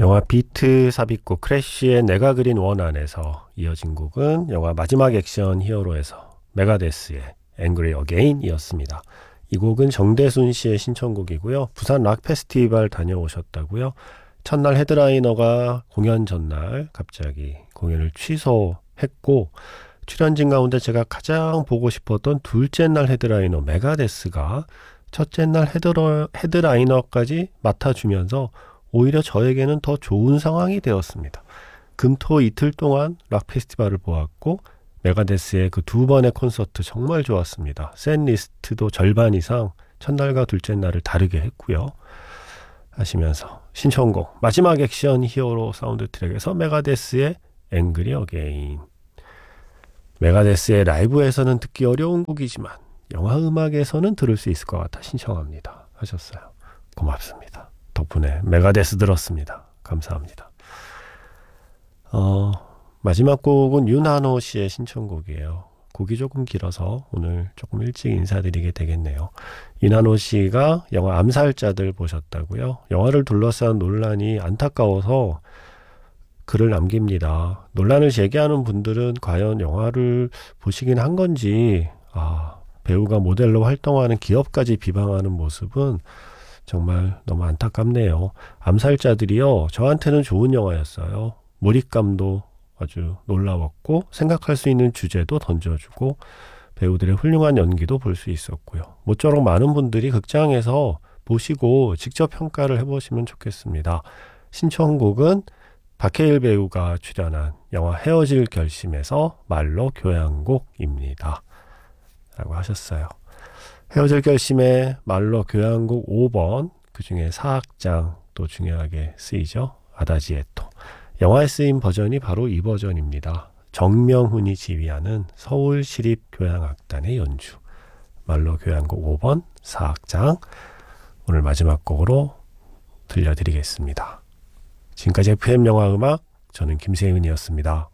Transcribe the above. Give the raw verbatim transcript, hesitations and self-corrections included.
영화 비트 삽입곡 크래쉬의 내가 그린 원 안에서 이어진 곡은 영화 마지막 액션 히어로에서 메가데스의 Angry Again 이었습니다. 이 곡은 정대순 씨의 신청곡이고요. 부산 락 페스티벌 다녀오셨다고요. 첫날 헤드라이너가 공연 전날 갑자기 공연을 취소했고, 출연진 가운데 제가 가장 보고 싶었던 둘째 날 헤드라이너 메가데스가 첫째 날 헤드러, 헤드라이너까지 맡아주면서 오히려 저에게는 더 좋은 상황이 되었습니다. 금토 이틀 동안 락 페스티벌을 보았고, 메가데스의 그 두 번의 콘서트 정말 좋았습니다. 셋 리스트도 절반 이상 첫날과 둘째 날을 다르게 했고요. 하시면서 신청곡 마지막 액션 히어로 사운드 트랙에서 메가데스의 Angry Again. 메가데스의 라이브에서는 듣기 어려운 곡이지만 영화 음악에서는 들을 수 있을 것 같아 신청합니다 하셨어요. 고맙습니다. 덕분에 메가데스 들었습니다. 감사합니다. 어, 마지막 곡은 윤한호 씨의 신청곡이에요. 곡이 조금 길어서 오늘 조금 일찍 인사드리게 되겠네요. 윤한호 씨가 영화 암살자들 보셨다고요? 영화를 둘러싼 논란이 안타까워서 글을 남깁니다. 논란을 제기하는 분들은 과연 영화를 보시긴 한 건지, 아, 배우가 모델로 활동하는 기업까지 비방하는 모습은 정말 너무 안타깝네요. 암살자들이요, 저한테는 좋은 영화였어요. 몰입감도 아주 놀라웠고, 생각할 수 있는 주제도 던져주고, 배우들의 훌륭한 연기도 볼 수 있었고요. 모쪼록 많은 분들이 극장에서 보시고 직접 평가를 해보시면 좋겠습니다. 신청곡은 박해일 배우가 출연한 영화 헤어질 결심에서 말로 교향곡입니다. 라고 하셨어요. 헤어질 결심의 말로 교향곡 오 번, 그 중에 사악장 또 중요하게 쓰이죠. 아다지에토. 영화에 쓰인 버전이 바로 이 버전입니다. 정명훈이 지휘하는 서울시립교향악단의 연주. 말로 교향곡 오 번, 사악장. 오늘 마지막 곡으로 들려드리겠습니다. 지금까지 에프엠 영화음악, 저는 김세윤이었습니다.